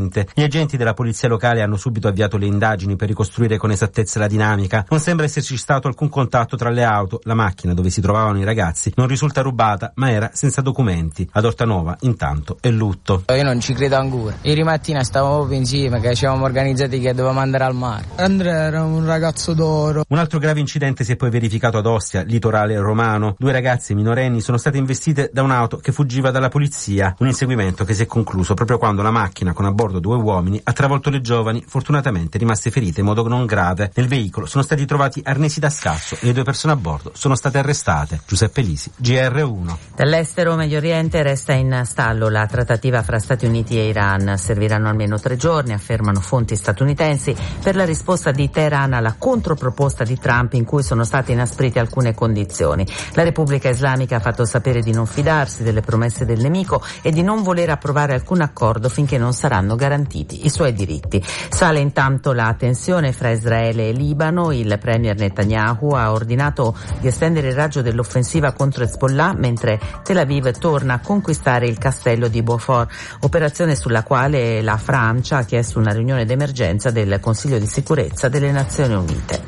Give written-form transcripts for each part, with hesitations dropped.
Gli agenti della polizia locale hanno subito avviato le indagini per ricostruire con esattezza la dinamica. Non sembra esserci stato alcun contatto tra le auto. La macchina dove si trovavano i ragazzi non risulta rubata, ma era senza documenti. Ad Ortanova, intanto, è lutto. Io non ci credo ancora. Ieri mattina stavamo proprio insieme, che ci avevamo organizzati che dovevamo andare al mare. Andrea era un ragazzo d'oro. Un altro grave incidente si è poi verificato ad Ostia, litorale romano. 2 ragazze minorenni sono state investite da un'auto che fuggiva dalla polizia. Un inseguimento che si è concluso proprio quando la macchina, con a bordo 2 uomini, ha travolto le giovani, fortunatamente rimaste ferite in modo non grave. Nel veicolo sono stati trovati arnesi da scasso e le 2 persone a bordo sono state arrestate. Giuseppe Lisi, GR1. Dall'estero Medio Oriente resta in stallo la trattativa fra Stati Uniti e Iran. Serviranno almeno 3 giorni, affermano fonti statunitensi, per la risposta di Teheran alla controproposta di Trump in cui sono state inasprite alcune condizioni. La Repubblica Islamica ha fatto sapere di non fidarsi delle promesse del nemico e di non voler approvare alcun accordo finché non saranno garantiti i suoi diritti. Sale intanto la tensione fra Israele e Libano. Il premier Netanyahu ha ordinato di estendere il raggio dell'offensiva contro Hezbollah, mentre Tel Aviv torna a conquistare il castello di Beaufort, operazione sulla quale la Francia ha chiesto una riunione d'emergenza del Consiglio di sicurezza delle Nazioni Unite.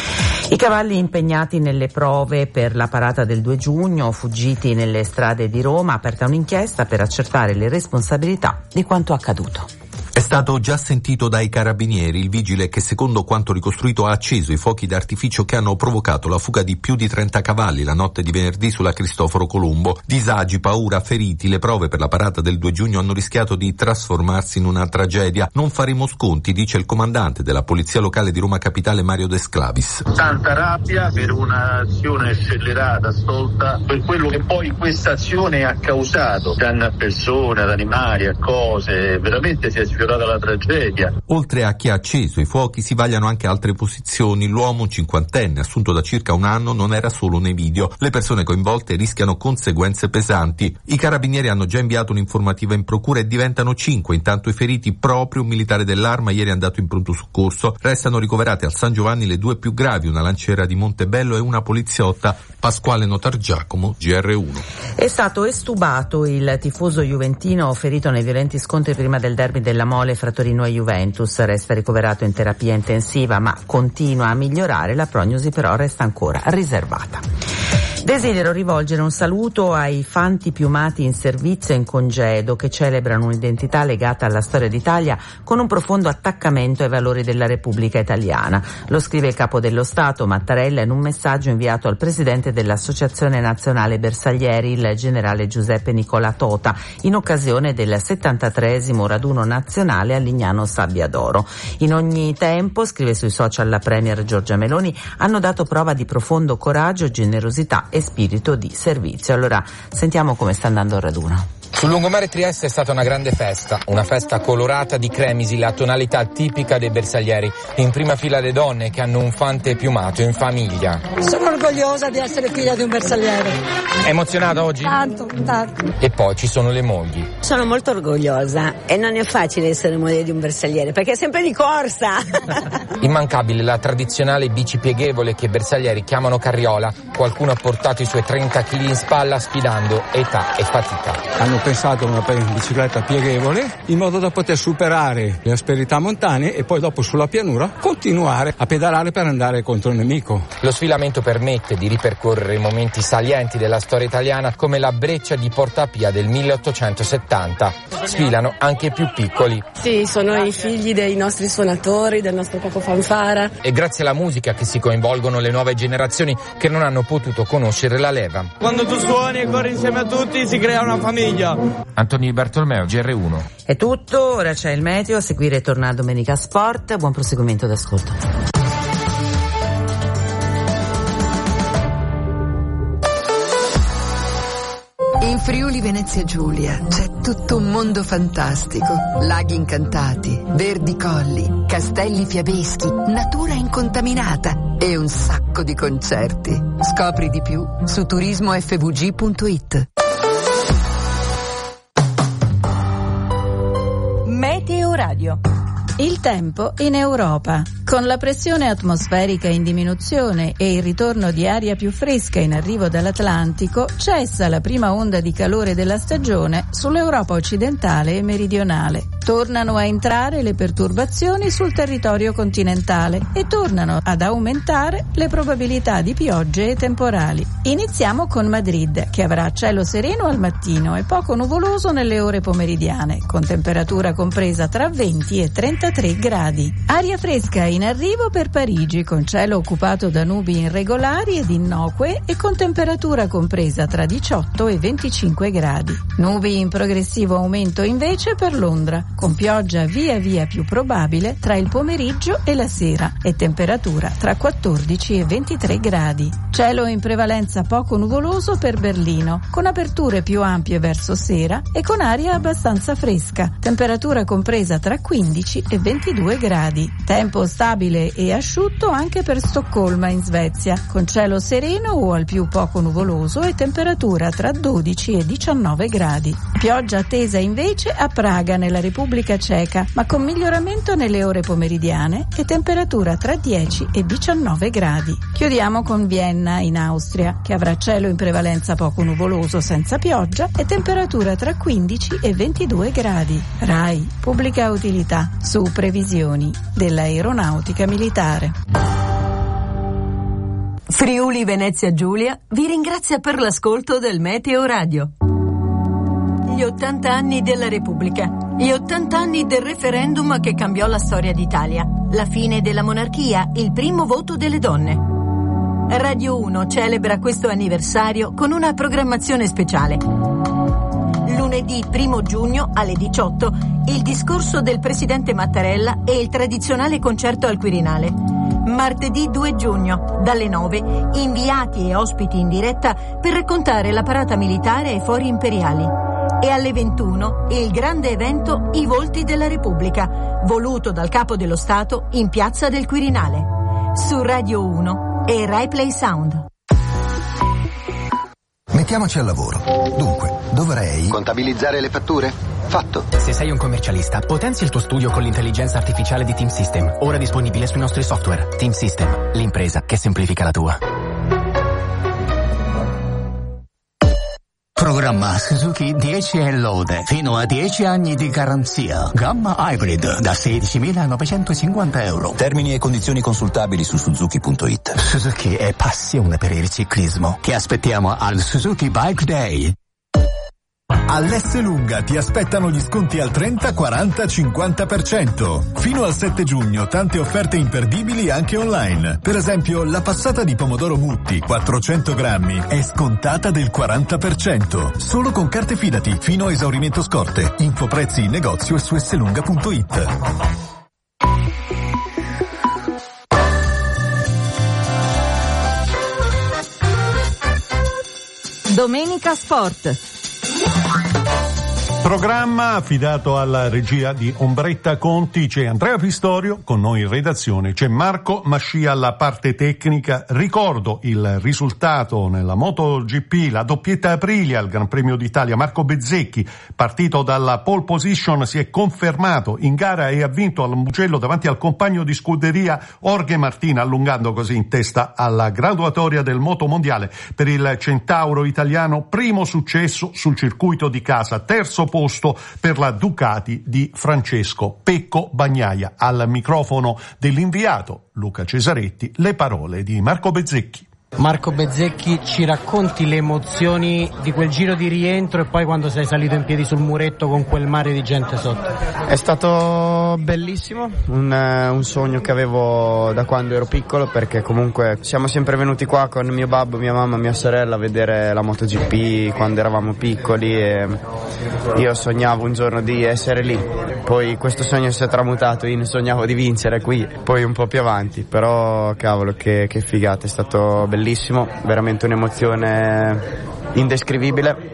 I cavalli impegnati nelle prove per la parata del 2 giugno, fuggiti nelle strade di Roma, aperta un'inchiesta per accertare le responsabilità di quanto accaduto. È stato già sentito dai carabinieri il vigile che, secondo quanto ricostruito, ha acceso i fuochi d'artificio che hanno provocato la fuga di più di 30 cavalli la notte di venerdì sulla Cristoforo Colombo. Disagi, paura, feriti, le prove per la parata del 2 giugno hanno rischiato di trasformarsi in una tragedia. Non faremo sconti, dice il comandante della Polizia Locale di Roma Capitale, Mario De Sclavis. Tanta rabbia per un'azione scellerata, stolta, per quello che poi questa azione ha causato, danno a persone, ad animali, a cose, veramente si è sfiorata la tragedia. Oltre a chi ha acceso i fuochi si vagliano anche altre posizioni. L'uomo, 50enne, assunto da circa un anno, non era solo nei video. Le persone coinvolte rischiano conseguenze pesanti. I carabinieri hanno già inviato un'informativa in procura e diventano 5. Intanto i feriti, proprio un militare dell'Arma ieri è andato in pronto soccorso. Restano ricoverate al San Giovanni le 2 più gravi, una lanciera di Montebello e una poliziotta. Pasquale Notargiacomo, GR1. È stato estubato il tifoso juventino ferito nei violenti scontri prima del derby della Mole fra Torino e Juventus. Resta ricoverato in terapia intensiva ma continua a migliorare. La prognosi però resta ancora riservata. Desidero rivolgere un saluto ai fanti piumati in servizio e in congedo che celebrano un'identità legata alla storia d'Italia con un profondo attaccamento ai valori della Repubblica Italiana. Lo scrive il capo dello Stato Mattarella in un messaggio inviato al presidente dell'Associazione Nazionale Bersaglieri, il generale Giuseppe Nicola Tota, in occasione del 73esimo raduno nazionale a Lignano Sabbiadoro. In ogni tempo, scrive sui social la premier Giorgia Meloni, hanno dato prova di profondo coraggio, generosità e spirito di servizio. Allora sentiamo come sta andando il raduno. Sul lungomare Trieste è stata una grande festa, una festa colorata di cremisi, la tonalità tipica dei bersaglieri. In prima fila le donne che hanno un fante piumato in famiglia. Sono orgogliosa di essere figlia di un bersagliere. È emozionata oggi? Tanto. E poi ci sono le mogli. Sono molto orgogliosa e non è facile essere moglie di un bersagliere perché è sempre di corsa. Immancabile la tradizionale bici pieghevole che i bersaglieri chiamano carriola. Qualcuno ha portato i suoi 30 kg in spalla sfidando età e fatica. Hanno pensato a una bicicletta pieghevole in modo da poter superare le asperità montane e poi dopo sulla pianura continuare a pedalare per andare contro il nemico. Lo sfilamento permette di ripercorrere i momenti salienti della storia italiana come la breccia di Porta Pia del 1870. Sfilano anche i più piccoli. Sì, sono i figli dei nostri suonatori, del nostro capo fanfara. E grazie alla musica che si coinvolgono le nuove generazioni che non hanno potuto conoscere la leva. Quando tu suoni e corri insieme a tutti si crea una famiglia. Antonio Bartolomeo, GR1. È tutto, ora c'è il meteo, a seguire torna Domenica Sport, buon proseguimento d'ascolto. In Friuli Venezia Giulia c'è tutto un mondo fantastico, laghi incantati, verdi colli, castelli fiabeschi, natura incontaminata e un sacco di concerti. Scopri di più su turismofvg.it. Meteo Radio. Il tempo in Europa. Con la pressione atmosferica in diminuzione e il ritorno di aria più fresca in arrivo dall'Atlantico, cessa la prima onda di calore della stagione sull'Europa occidentale e meridionale. Tornano a entrare le perturbazioni sul territorio continentale e tornano ad aumentare le probabilità di piogge e temporali. Iniziamo con Madrid, che avrà cielo sereno al mattino e poco nuvoloso nelle ore pomeridiane, con temperatura compresa tra 20 e 33 gradi. Aria fresca in arrivo per Parigi, con cielo occupato da nubi irregolari ed innocue e con temperatura compresa tra 18 e 25 gradi. Nubi in progressivo aumento invece per Londra, con pioggia via via più probabile tra il pomeriggio e la sera e temperatura tra 14 e 23 gradi. Cielo in prevalenza poco nuvoloso per Berlino, con aperture più ampie verso sera e con aria abbastanza fresca, temperatura compresa tra 15 e 22 gradi. Tempo stabile e asciutto anche per Stoccolma in Svezia, con cielo sereno o al più poco nuvoloso e temperatura tra 12 e 19 gradi. Pioggia attesa invece a Praga nella Repubblica Ceca, ma con miglioramento nelle ore pomeridiane e temperatura tra 10 e 19 gradi. Chiudiamo con Vienna in Austria, che avrà cielo in prevalenza poco nuvoloso senza pioggia e temperatura tra 15 e 22 gradi. RAI, pubblica utilità, su previsioni dell'aeronautica militare. Friuli Venezia Giulia vi ringrazia per l'ascolto del Meteo Radio. Gli 80 anni della Repubblica, gli 80 anni del referendum che cambiò la storia d'Italia, la fine della monarchia, il primo voto delle donne. Radio 1 celebra questo anniversario con una programmazione speciale. Lunedì 1 giugno alle 18 il discorso del presidente Mattarella e il tradizionale concerto al Quirinale. Martedì 2 giugno dalle 9 inviati e ospiti in diretta per raccontare la parata militare ai fori imperiali. E alle 21 il grande evento I Volti della Repubblica, voluto dal Capo dello Stato in Piazza del Quirinale. Su Radio 1 e Rai Play Sound. Mettiamoci al lavoro. Dunque, dovrei contabilizzare le fatture? Fatto. Se sei un commercialista, potenzia il tuo studio con l'intelligenza artificiale di Team System, ora disponibile sui nostri software. Team System, l'impresa che semplifica la tua. Programma Suzuki 10 e lode, fino a 10 anni di garanzia. Gamma Hybrid da 16.950 euro. Termini e condizioni consultabili su Suzuki.it. Suzuki è passione per il ciclismo. Ti aspettiamo al Suzuki Bike Day. All'Esselunga ti aspettano gli sconti al 30, 40, 50%. Fino al 7 giugno tante offerte imperdibili anche online. Per esempio la passata di pomodoro Mutti 400 grammi è scontata del 40%. Solo con carte Fidati fino a esaurimento scorte. Info prezzi in negozio e su esselunga.it. Domenica Sport. Programma affidato alla regia di Ombretta Conti. C'è Andrea Pistorio con noi in redazione, c'è Marco Mascia alla parte tecnica. Ricordo il risultato nella MotoGP, la doppietta Aprilia al Gran Premio d'Italia. Marco Bezzecchi, partito dalla pole position, si è confermato in gara e ha vinto al Mugello davanti al compagno di scuderia Jorge Martin, allungando così in testa alla graduatoria del motomondiale. Per il centauro italiano, primo successo sul circuito di casa, terzo posto per la Ducati di Francesco Pecco Bagnaia. Al microfono dell'inviato Luca Cesaretti le parole di Marco Bezzecchi. Marco Bezzecchi, ci racconti le emozioni di quel giro di rientro e poi quando sei salito in piedi sul muretto con quel mare di gente sotto? È stato bellissimo, un sogno che avevo da quando ero piccolo, perché comunque siamo sempre venuti qua con mio babbo, mia mamma, mia sorella a vedere la MotoGP quando eravamo piccoli e io sognavo un giorno di essere lì. Poi questo sogno si è tramutato in sognavo di vincere qui, poi un po' più avanti, però cavolo che figata, è stato bellissimo, veramente un'emozione indescrivibile.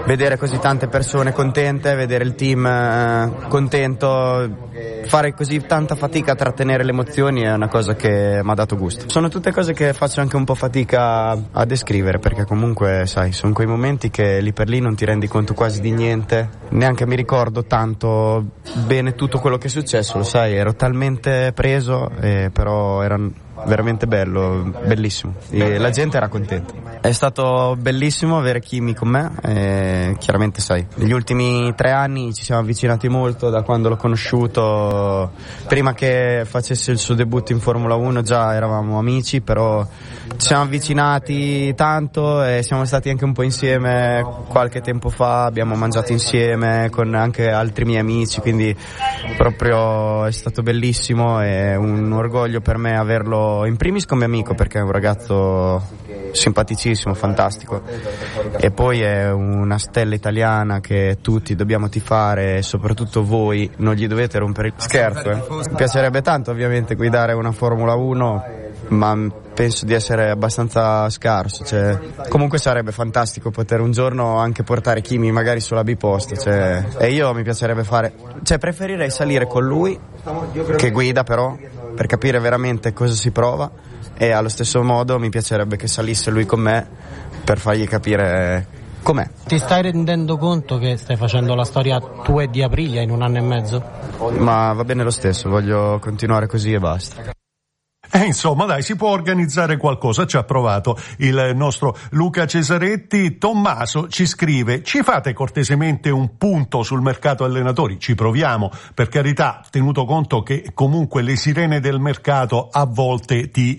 vedere così tante persone contente, vedere il team contento, fare così tanta fatica a trattenere le emozioni è una cosa che mi ha dato gusto. Sono tutte cose che faccio anche un po' fatica a descrivere, perché comunque sai, sono quei momenti che lì per lì non ti rendi conto quasi di niente, neanche mi ricordo tanto bene tutto quello che è successo, lo sai, ero talmente preso, però era veramente bello, bellissimo, e la gente era contenta. È stato bellissimo avere Kimi con me, e chiaramente sai, negli ultimi 3 anni ci siamo avvicinati molto, da quando l'ho conosciuto, prima che facesse il suo debutto in Formula 1 già eravamo amici, però ci siamo avvicinati tanto e siamo stati anche un po' insieme qualche tempo fa, abbiamo mangiato insieme con anche altri miei amici, quindi proprio è stato bellissimo, e un orgoglio per me averlo in primis come amico, perché è un ragazzo simpaticissimo, fantastico, e poi è una stella italiana che tutti dobbiamo tifare, e soprattutto voi non gli dovete rompere il scherzo. Mi piacerebbe tanto ovviamente guidare una Formula 1, ma penso di essere abbastanza scarso, comunque sarebbe fantastico poter un giorno anche portare Kimi magari sulla biposto, e io mi piacerebbe preferirei salire con lui che guida, però per capire veramente cosa si prova, e allo stesso modo mi piacerebbe che salisse lui con me per fargli capire com'è. Ti stai rendendo conto che stai facendo la storia tua e di Aprilia in 1 anno e mezzo? Ma va bene lo stesso, voglio continuare così e basta. Insomma, dai, si può organizzare qualcosa, ci ha provato il nostro Luca Cesaretti. Tommaso ci scrive: ci fate cortesemente un punto sul mercato allenatori? Ci proviamo, per carità, tenuto conto che comunque le sirene del mercato a volte ti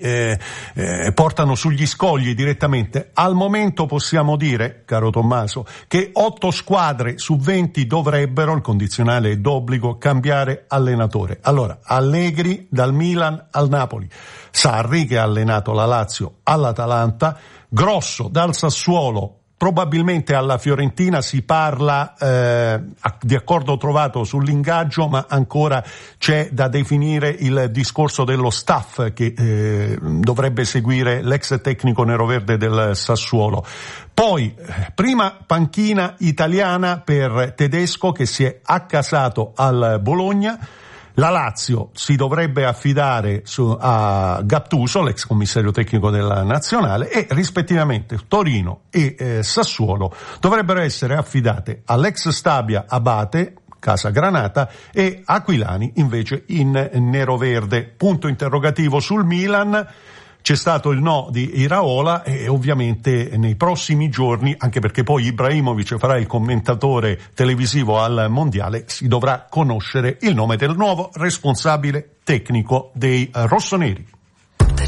portano sugli scogli direttamente. Al momento possiamo dire, caro Tommaso, che 8 squadre su 20 dovrebbero, il condizionale è d'obbligo, cambiare allenatore. Allora, Allegri dal Milan al Napoli, Sarri che ha allenato la Lazio all'Atalanta, Grosso dal Sassuolo probabilmente alla Fiorentina. Si parla di accordo trovato sull'ingaggio, ma ancora c'è da definire il discorso dello staff che dovrebbe seguire l'ex tecnico neroverde del Sassuolo. Poi, prima panchina italiana per Tedesco che si è accasato al Bologna. La Lazio si dovrebbe affidare a Gattuso, l'ex commissario tecnico della nazionale, e rispettivamente Torino e Sassuolo dovrebbero essere affidate all'ex Stabia Abate, casa Granata, e Aquilani invece in neroverde. Punto interrogativo sul Milan. C'è stato il no di Iraola, e ovviamente nei prossimi giorni, anche perché poi Ibrahimovic farà il commentatore televisivo al Mondiale, si dovrà conoscere il nome del nuovo responsabile tecnico dei rossoneri.